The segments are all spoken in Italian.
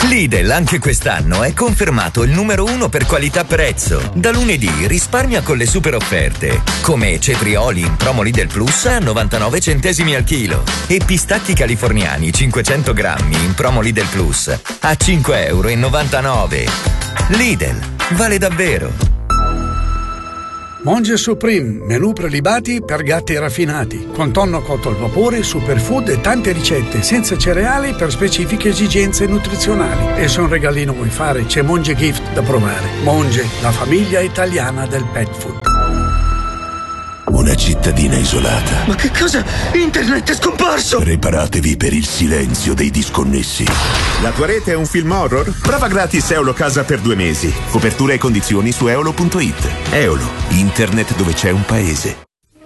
Lidl anche quest'anno è confermato il numero 1 per qualità-prezzo. Da lunedì risparmia con le super offerte, come cetrioli in promo Lidl Plus a 99 centesimi al chilo e pistacchi californiani 500 grammi in promo Lidl Plus a 5,99 €. Lidl, vale davvero. Monge Supreme, menù prelibati per gatti raffinati, con tonno cotto al vapore, superfood e tante ricette, senza cereali per specifiche esigenze nutrizionali. E se un regalino vuoi fare, c'è Monge Gift da provare. Monge, la famiglia italiana del pet food. Una cittadina isolata. Ma che cosa? Internet è scomparso! Preparatevi per il silenzio dei disconnessi. La tua rete è un film horror? Prova gratis Eolo Casa per 2 mesi. Copertura e condizioni su eolo.it. Eolo, internet dove c'è un paese.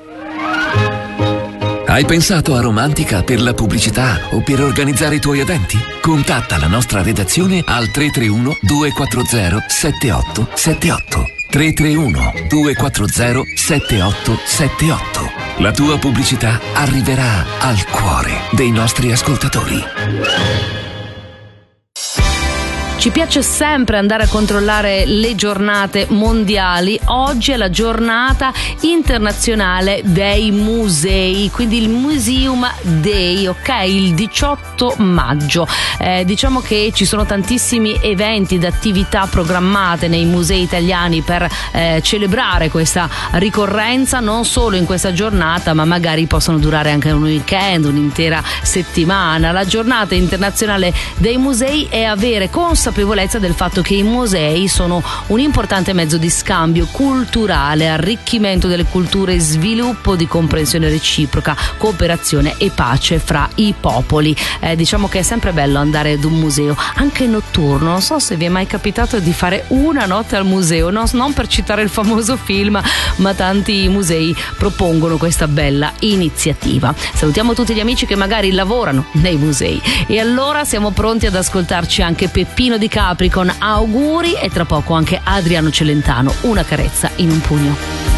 Hai pensato a Romantica per la pubblicità o per organizzare i tuoi eventi? Contatta la nostra redazione al 331 240 7878. 331 240 7878. La tua pubblicità arriverà al cuore dei nostri ascoltatori. Ci piace sempre andare a controllare le giornate mondiali. Oggi è la giornata internazionale dei musei, quindi il Museum Day, ok? Il 18 maggio. Diciamo che ci sono tantissimi eventi ed attività programmate nei musei italiani per celebrare questa ricorrenza, non solo in questa giornata, ma magari possono durare anche un weekend, un'intera settimana. La giornata internazionale dei musei è avere consapevolezza del fatto che i musei sono un importante mezzo di scambio culturale, arricchimento delle culture, sviluppo di comprensione reciproca, cooperazione e pace fra i popoli. Diciamo che è sempre bello andare ad un museo, anche notturno. Non so se vi è mai capitato di fare una notte al museo, non per citare il famoso film, ma tanti musei propongono questa bella iniziativa. Salutiamo tutti gli amici che magari lavorano nei musei. E allora siamo pronti ad ascoltarci anche Peppino Di Capri con Auguri e tra poco anche Adriano Celentano, Una carezza in un pugno.